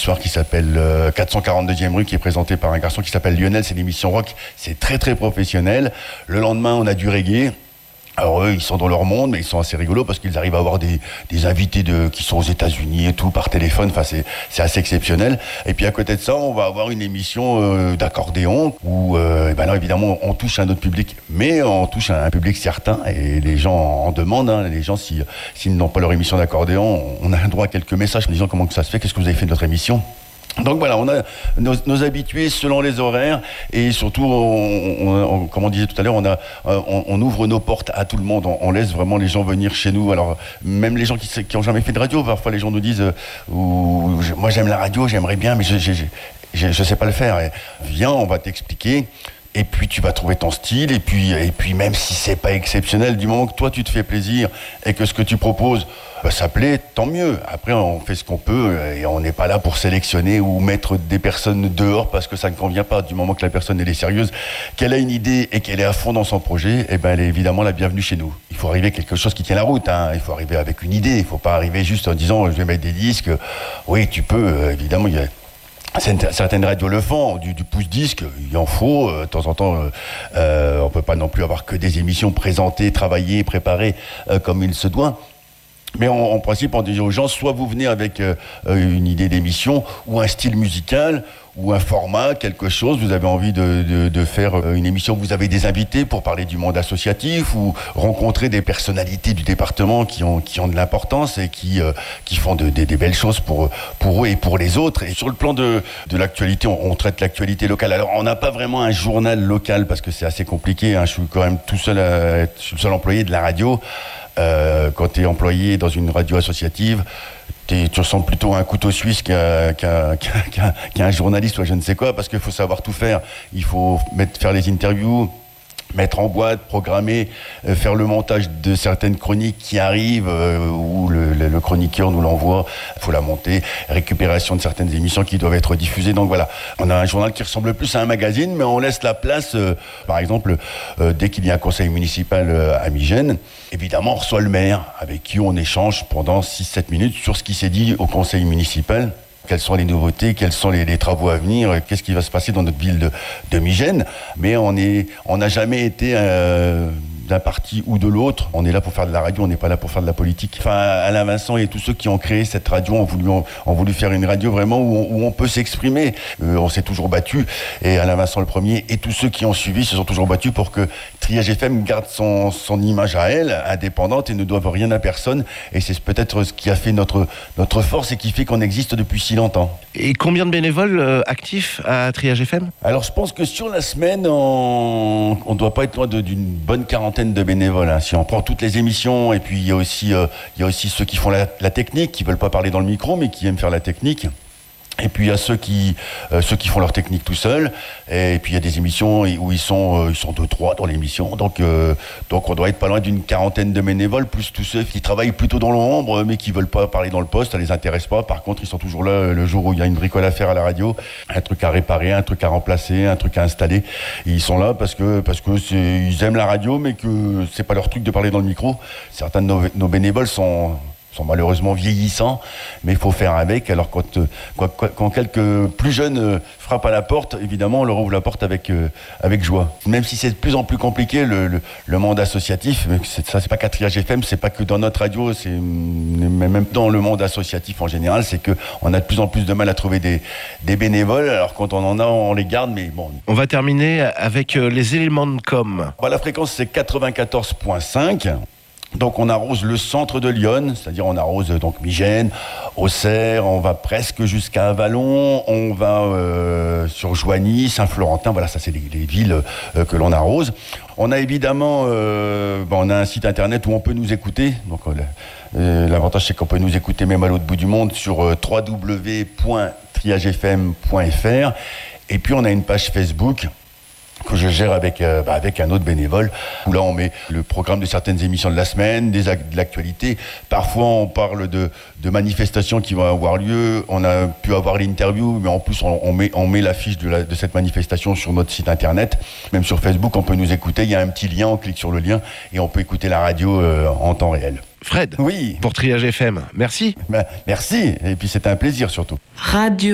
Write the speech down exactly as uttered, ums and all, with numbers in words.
soir qui s'appelle euh, quatre cent quarante-deuxième rue, qui est présenté par un garçon qui s'appelle Lionel. C'est une émission rock, c'est très très professionnel. Le lendemain, on a du reggae. Alors eux, ils sont dans leur monde, mais ils sont assez rigolos parce qu'ils arrivent à avoir des, des invités de, qui sont aux États-Unis et tout, par téléphone. Enfin, c'est, c'est assez exceptionnel. Et puis à côté de ça, on va avoir une émission euh, d'accordéon où, euh, ben là, évidemment, on touche un autre public, mais on touche un, un public certain. Et les gens en demandent. Hein, les gens, si, s'ils n'ont pas leur émission d'accordéon, on a un droit à quelques messages en disant comment que ça se fait, qu'est-ce que vous avez fait de notre émission. Donc voilà, on a nos, nos habitués selon les horaires et surtout, on, on, on, comme on disait tout à l'heure, on, a, on, on ouvre nos portes à tout le monde. On, on laisse vraiment les gens venir chez nous. Alors même les gens qui qui ont jamais fait de radio, parfois les gens nous disent, euh, ou, moi j'aime la radio, j'aimerais bien, mais je je, je, je, je sais pas le faire. Et viens, on va t'expliquer. Et puis tu vas trouver ton style, et puis, et puis même si c'est pas exceptionnel, du moment que toi tu te fais plaisir et que ce que tu proposes, bah, ça plaît, tant mieux. Après on fait ce qu'on peut et on n'est pas là pour sélectionner ou mettre des personnes dehors parce que ça ne convient pas. Du moment que la personne elle est sérieuse, qu'elle a une idée et qu'elle est à fond dans son projet, et ben elle est évidemment la bienvenue chez nous. Il faut arriver à quelque chose qui tient la route, hein. Il faut arriver avec une idée, il faut pas arriver juste en disant je vais mettre des disques. Oui, tu peux, euh, évidemment il y a certaines radios le font, du, du pouce-disque, il en faut, euh, de temps en temps, euh, euh, on peut pas non plus avoir que des émissions présentées, travaillées, préparées euh, comme il se doit. Mais en, en principe, on dit aux gens, soit vous venez avec euh, une idée d'émission, ou un style musical, ou un format, quelque chose, vous avez envie de, de, de faire une émission où vous avez des invités pour parler du monde associatif, ou rencontrer des personnalités du département qui ont, qui ont de l'importance et qui, euh, qui font de, de, des belles choses pour, pour eux et pour les autres. Et sur le plan de, de l'actualité, on, on traite l'actualité locale. Alors, on n'a pas vraiment un journal local, parce que c'est assez compliqué, hein. Je suis quand même tout seul, à, je suis le seul employé de la radio. Euh, quand tu es employé dans une radio associative, tu ressembles plutôt à un couteau suisse qu'à, qu'à, qu'à, qu'à, qu'à un journaliste ou je ne sais quoi, parce qu'il faut savoir tout faire. Il faut mettre, faire les interviews, mettre en boîte, programmer, euh, faire le montage de certaines chroniques qui arrivent, euh, où le, le, le chroniqueur nous l'envoie, il faut la monter, récupération de certaines émissions qui doivent être diffusées. Donc voilà, on a un journal qui ressemble plus à un magazine, mais on laisse la place, euh, par exemple, euh, dès qu'il y a un conseil municipal euh, à Migène, évidemment on reçoit le maire, avec qui on échange pendant six sept minutes sur ce qui s'est dit au conseil municipal. Quelles sont les nouveautés, quels sont les, les travaux à venir, qu'est-ce qui va se passer dans notre ville de, de Migène. Mais on est, on n'a jamais été euh, d'un parti ou de l'autre. On est là pour faire de la radio, on n'est pas là pour faire de la politique. Enfin, Alain Vincent et tous ceux qui ont créé cette radio ont voulu, ont, ont voulu faire une radio vraiment où on, où on peut s'exprimer. Euh, on s'est toujours battu, et Alain Vincent le premier, et tous ceux qui ont suivi se sont toujours battus pour que Triage F M garde son, son image à elle, indépendante, et ne doive rien à personne. Et c'est peut-être ce qui a fait notre, notre force et qui fait qu'on existe depuis si longtemps. Et combien de bénévoles euh, actifs à Triage F M ? Alors je pense que sur la semaine, on ne doit pas être loin de, d'une bonne quarantaine de bénévoles, hein. Si on prend toutes les émissions, et puis il y a aussi, euh, il y a aussi ceux qui font la, la technique, qui ne veulent pas parler dans le micro, mais qui aiment faire la technique. Et puis il y a ceux qui, euh, ceux qui font leur technique tout seuls. Et puis il y a des émissions où ils sont, euh, ils sont deux, trois dans l'émission. Donc, euh, donc on doit être pas loin d'une quarantaine de bénévoles, plus tous ceux qui travaillent plutôt dans l'ombre, mais qui veulent pas parler dans le poste, ça les intéresse pas. Par contre, ils sont toujours là le jour où il y a une bricole à faire à la radio, un truc à réparer, un truc à remplacer, un truc à installer. Et ils sont là parce que, parce que c'est, ils aiment la radio, mais que c'est pas leur truc de parler dans le micro. Certains de nos, nos bénévoles sont... sont malheureusement vieillissants, mais il faut faire avec. Alors quand, quand, quand quelques plus jeunes frappent à la porte, évidemment, on leur ouvre la porte avec, euh, avec joie. Même si c'est de plus en plus compliqué, le, le, le monde associatif, c'est, ça c'est pas qu'à Triage F M, c'est pas que dans notre radio, c'est même dans le monde associatif en général, c'est qu'on a de plus en plus de mal à trouver des, des bénévoles. Alors quand on en a, on les garde, mais bon. On va terminer avec les éléments de com. Bah, la fréquence, c'est quatre-vingt-quatorze virgule cinq. Donc on arrose le centre de Lyon, c'est-à-dire on arrose donc Migène, Auxerre, on va presque jusqu'à Avallon, on va euh, sur Joigny, Saint-Florentin, voilà, ça c'est les, les villes euh, que l'on arrose. On a évidemment, euh, ben, on a un site internet où on peut nous écouter, donc euh, l'avantage c'est qu'on peut nous écouter même à l'autre bout du monde sur euh, w w w point triage f m point f r, et puis on a une page Facebook que je gère avec, euh, bah avec un autre bénévole, où là on met le programme de certaines émissions de la semaine, des ac- de l'actualité. Parfois on parle de, de manifestations qui vont avoir lieu, on a pu avoir l'interview, mais en plus on, on, met, on met l'affiche de, la, de cette manifestation sur notre site internet. Même sur Facebook on peut nous écouter, il y a un petit lien, on clique sur le lien et on peut écouter la radio euh, en temps réel. Fred, oui. Pour Triage F M, merci. Ben, merci, et puis c'était un plaisir surtout. Radio